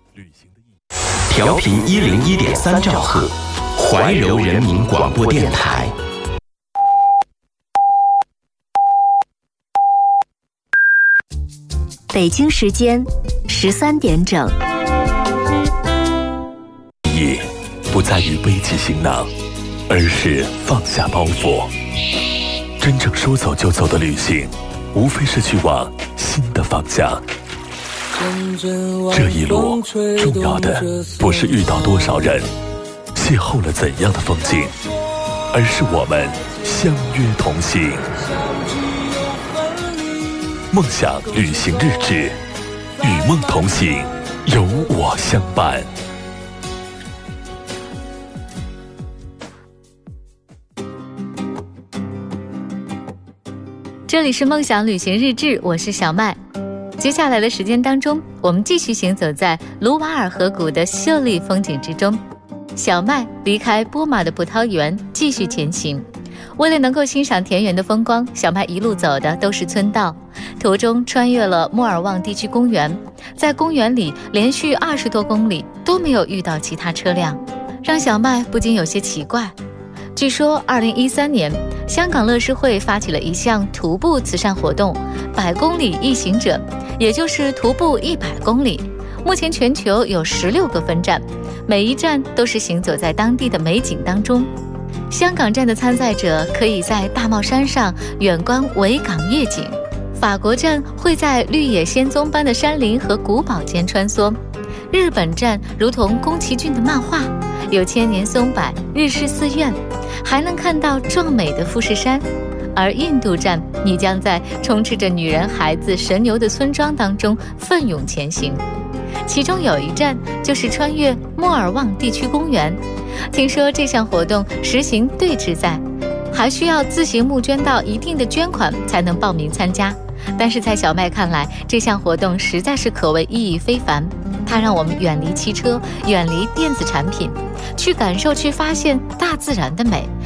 调频101.3兆赫，怀柔人民广播电台。 北京时间13点整。 意义不在于背起行囊，而是放下包袱。真正说走就走的旅行，无非是去往新的方向。这一路重要的不是遇到多少人，邂逅了怎样的风景，而是我们相约同行。梦想旅行日志，与梦同行，有我相伴。 这里是梦想旅行日志，我是小麦。接下来的时间当中，我们继续行走在卢瓦尔河谷的秀丽风景之中。小麦离开波马的葡萄园，继续前行。为了能够欣赏田园的风光，小麦一路走的都是村道，途中穿越了莫尔旺地区公园，在公园里连续20多公里都没有遇到其他车辆，让小麦不禁有些奇怪。据说2013年，香港乐施会发起了一项徒步慈善活动，100公里一行者，也就是徒步100公里。目前全球有16个分站，每一站都是行走在当地的美景当中。香港站的参赛者可以在大帽山上远观维港夜景，法国站会在绿野仙踪般的山林和古堡间穿梭，日本站如同宫崎骏的漫画，有千年松柏、日式寺院，还能看到壮美的富士山。而印度站，你将在充斥着女人、孩子、神牛的村庄当中奋勇前行。其中有一站就是穿越莫尔旺地区公园。听说这项活动实行对峙赛，还需要自行募捐到一定的捐款才能报名参加。但是在小麦看来，这项活动实在是可谓意义非凡。它让我们远离汽车，远离电子产品，去感受、去发现大自然的美。